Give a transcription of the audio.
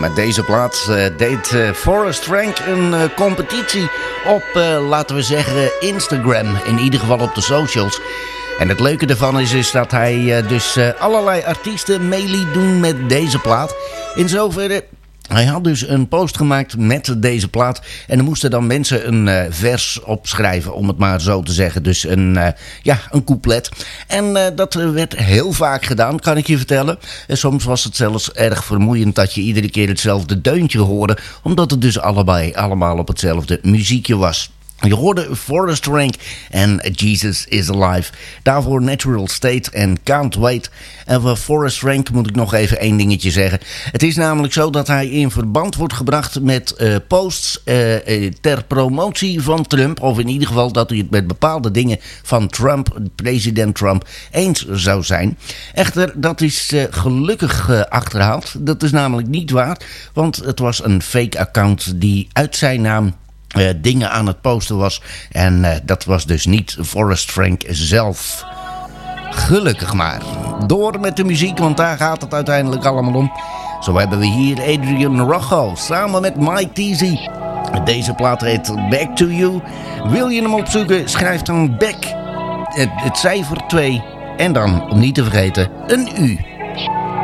met deze plaat deed Forrest Frank een competitie op, laten we zeggen, Instagram. In ieder geval op de socials. En het leuke ervan is dat hij dus allerlei artiesten mee liet doen met deze plaat. In zoverre... Hij had dus een post gemaakt met deze plaat. En er moesten dan mensen een vers opschrijven, om het maar zo te zeggen. Dus een couplet. En dat werd heel vaak gedaan, kan ik je vertellen. En soms was het zelfs erg vermoeiend dat je iedere keer hetzelfde deuntje hoorde. Omdat het dus allemaal op hetzelfde muziekje was. Je hoorde Forrest Frank en Jesus is Alive. Daarvoor Natural State en Can't Wait. En voor Forrest Frank moet ik nog even één dingetje zeggen. Het is namelijk zo dat hij in verband wordt gebracht met posts ter promotie van Trump. Of in ieder geval dat hij het met bepaalde dingen van Trump, president Trump, eens zou zijn. Echter, dat is gelukkig achterhaald. Dat is namelijk niet waar. Want het was een fake account die uit zijn naam... dingen aan het posten was. En dat was dus niet Forrest Frank zelf. Gelukkig maar. Door met de muziek, want daar gaat het uiteindelijk allemaal om. Zo hebben we hier Adrian Rojo samen met Mike Teasy. Deze plaat heet Back to You. Wil je hem opzoeken, schrijf dan back, het cijfer 2. En dan, om niet te vergeten, een U.